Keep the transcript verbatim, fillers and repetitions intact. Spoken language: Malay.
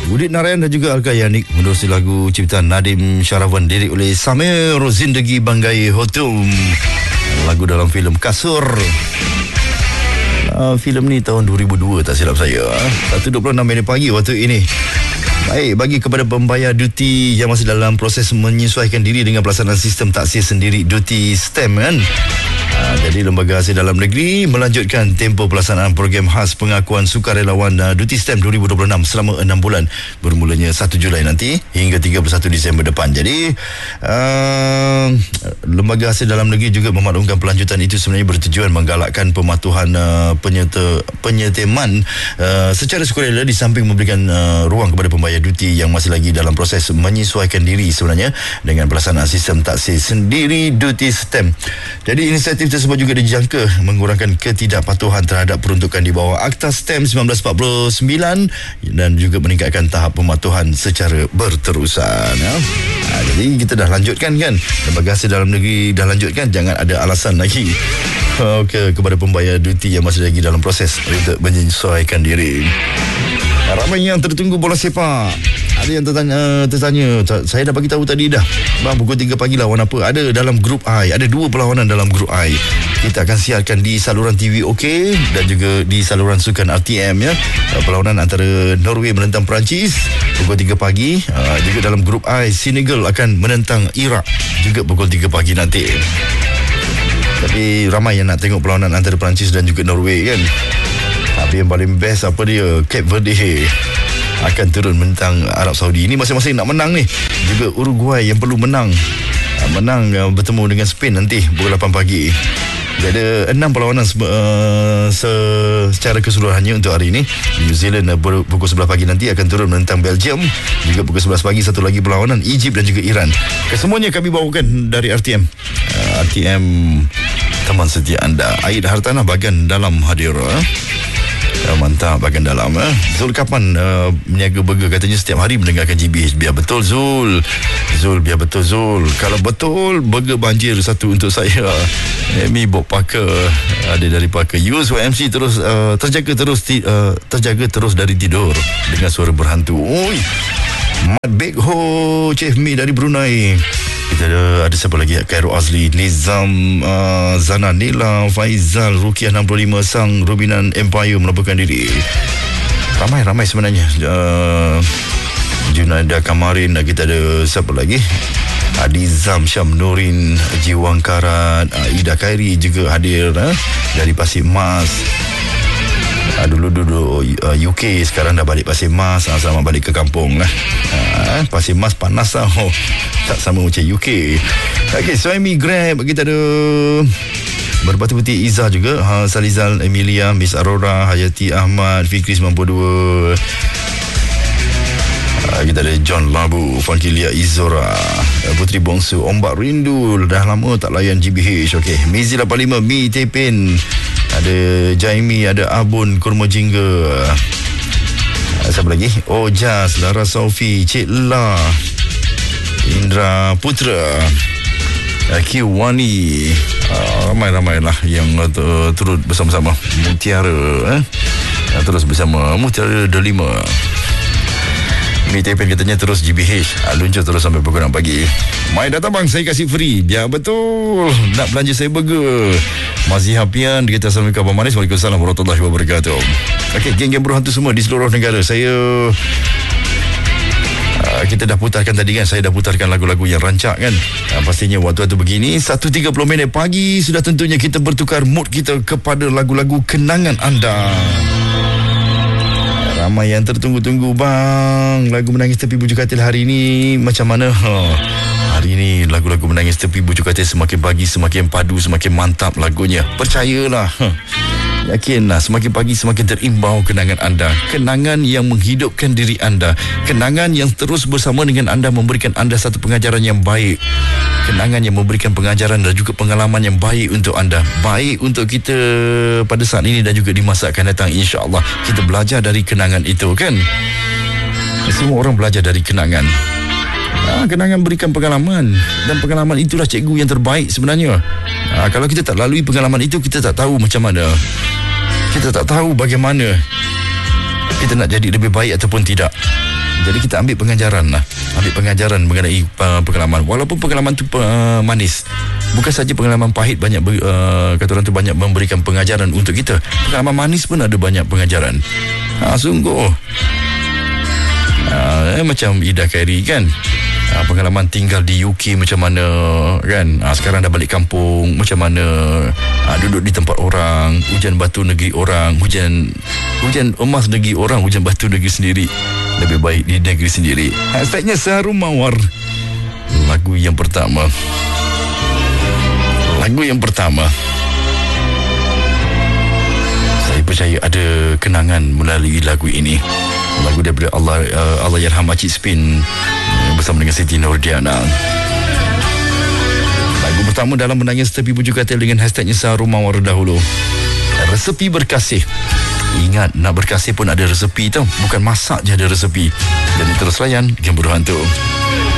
Udit Narayan dan juga Alka Yanik menerusi lagu ciptaan Nadim Syarawan, lirik oleh Samir Zindagi Banggai Hotum. Lagu dalam filem Kasur. Uh, filem ni tahun dua ribu dua tak silap saya. satu dua puluh enam minit pagi waktu ini. Baik, bagi kepada pembayar duti yang masih dalam proses menyesuaikan diri dengan pelaksanaan sistem taksir sendiri duti stem kan. Uh, jadi Lembaga Hasil Dalam Negeri melanjutkan tempoh pelaksanaan program khas pengakuan sukarelawan uh, duti stem dua ribu dua puluh enam selama enam bulan, bermulanya satu Julai nanti hingga tiga puluh satu Disember depan. Jadi uh, Lembaga Hasil Dalam Negeri juga memaklumkan pelanjutan itu sebenarnya bertujuan menggalakkan pematuhan uh, penyerta, penyeteman uh, secara sukarela di samping memberikan uh, ruang kepada pembayar duti yang masih lagi dalam proses menyesuaikan diri sebenarnya dengan pelaksanaan sistem taksir sendiri duti stem. Jadi inisiatif tersebut juga dijangka mengurangkan ketidakpatuhan terhadap peruntukan di bawah Akta Stem seribu sembilan ratus empat puluh sembilan dan juga meningkatkan tahap pematuhan secara berterusan ya. Ha, jadi kita dah lanjutkan kan, Lembaga Hasil Dalam Negeri dah lanjutkan, jangan ada alasan lagi okay, kepada pembayar duti yang masih lagi dalam proses untuk menyesuaikan diri. Ramai yang tertunggu bola sepak. Ada yang tertanya, tertanya saya dah bagi tahu tadi dah, bang, pukul tiga pagi lawan apa? Ada dalam grup I, ada dua perlawanan dalam grup I. Kita akan siarkan di saluran T V OK dan juga di saluran sukan R T M ya. Perlawanan antara Norway menentang Perancis pukul tiga pagi. Juga dalam grup I, Senegal akan menentang Iraq juga pukul tiga pagi nanti. Tapi ramai yang nak tengok perlawanan antara Perancis dan juga Norway kan. Tapi yang paling best apa dia, Cape Verde akan turun menentang Arab Saudi. Ini masing-masing nak menang ni. Juga Uruguay yang perlu menang. Menang bertemu dengan Spain nanti pukul lapan pagi. Jadi ada enam perlawanan uh, secara keseluruhannya untuk hari ini. New Zealand uh, pukul sebelas pagi nanti akan turun menentang Belgium. Juga pukul sebelas pagi satu lagi perlawanan, Egypt dan juga Iran. Kesemuanya kami bawakan dari R T M. uh, R T M teman setia anda. Aid Hartanah bahagian dalam hadir. uh. Uh, mantap bahagian dalam eh. Zul Kapan uh, Meniaga Burger katanya setiap hari mendengarkan G B H. Biar betul Zul Zul biar betul Zul. Kalau betul burger banjir satu untuk saya. Amy Bob Parker ada dari Parker. Yus Y M C terus uh, terjaga terus ti, uh, terjaga terus dari tidur dengan suara berhantu. Oi, Mat Big Ho Chef Mi dari Brunei. Kita ada, ada siapa lagi? Khairul Azli, Nizam, uh, Zana Nila, Faizal, Rukiah enam puluh lima, Sang, Rubinan Empire melaporkan diri. Ramai-ramai sebenarnya. Uh, Junaida Kamarin, kita ada siapa lagi? Adizam, Syam Nurin, Jiwang Karat, uh, Ida Khairi juga hadir uh, dari Pasir Mas. Uh, dulu-dulu uh, U K, sekarang dah balik Pasir Mas. uh, Selamat balik ke kampung lah. uh, Pasir Mas panas tau. Tak sama macam U K. Okey, Suami Grab kita ada Berbatu Putih Izzah juga, ha, Salizal Emilia, Miss Aurora, Hayati Ahmad, Fikri sembilan puluh dua. ha, Kita ada John Labu, Fankilia Izora, Putri Bongsu, Ombak Rindu, dah lama tak layan G B H. Okey, Mizi lapan puluh lima, Mi Tepin, ada Jaimi, ada Abun Kurma Jingga. Siapa lagi? Ojas, Lara Sofi, Cik La, Indra Putra, Q Wani, uh, ramai-ramai lah yang uh, turut bersama-sama. Mutiara eh? uh, terus bersama Mutiara Delima. Mi Tepin katanya terus G B H, uh, luncur terus sampai pukul enam pagi. Mai datang bang, saya kasih free. Biar betul nak belanja saya burger. Mazhi Hapian kita Assalamualaikum Abang Manis. Waalaikumsalam warahmatullahi wabarakatuh. Okey, geng-geng berhantu semua di seluruh negara. Saya Uh, kita dah putarkan tadi kan, saya dah putarkan lagu-lagu yang rancak kan. uh, Pastinya waktu-waktu begini satu tiga puluh minit pagi sudah tentunya kita bertukar mood kita kepada lagu-lagu kenangan anda. Ramai yang tertunggu-tunggu bang, lagu Menangis Tepi Bujuk Katil hari ini macam mana? huh. Hari ini lagu-lagu Menangis Tepi Bujuk Katil semakin pagi semakin padu, semakin mantap lagunya. Percayalah, huh. Yakinlah, semakin pagi semakin terimbau kenangan anda. Kenangan yang menghidupkan diri anda. Kenangan yang terus bersama dengan anda, memberikan anda satu pengajaran yang baik. Kenangan yang memberikan pengajaran dan juga pengalaman yang baik untuk anda. Baik untuk kita pada saat ini dan juga di masa akan datang, insya-Allah. Kita belajar dari kenangan itu kan. Semua orang belajar dari kenangan. Ha, kenangan berikan pengalaman, dan pengalaman itulah cikgu yang terbaik sebenarnya. Ha, kalau kita tak lalui pengalaman itu, kita tak tahu macam mana. Kita tak tahu bagaimana kita nak jadi lebih baik ataupun tidak. Jadi kita ambil pengajaran lah, ambil pengajaran mengenai uh, pengalaman. Walaupun pengalaman tu uh, manis, bukan saja pengalaman pahit banyak uh, kata orang tu banyak memberikan pengajaran untuk kita. Pengalaman manis pun ada banyak pengajaran. Ha, sungguh. Uh, eh, macam Ida Khairi kan, uh, pengalaman tinggal di U K macam mana kan, uh, sekarang dah balik kampung macam mana, uh, duduk di tempat orang, hujan batu negeri orang, hujan hujan emas negeri orang, hujan batu negeri sendiri, lebih baik di negeri sendiri. Hashtagnya Seharum Mawar. Lagu yang pertama Lagu yang pertama saya percaya ada kenangan melalui lagu ini. Lagu daripada Allah uh, Allahyarham Acik Spin uh, bersama dengan Siti Nordiana. Lagu pertama dalam Menangis Tepi Bujur Katil dengan hashtagnya Seharum Mawar dahulu. Resepi berkasih. Ingat, nak berkasih pun ada resepi tau. Bukan masak je ada resepi. Dan terus layan Gembur Hantu.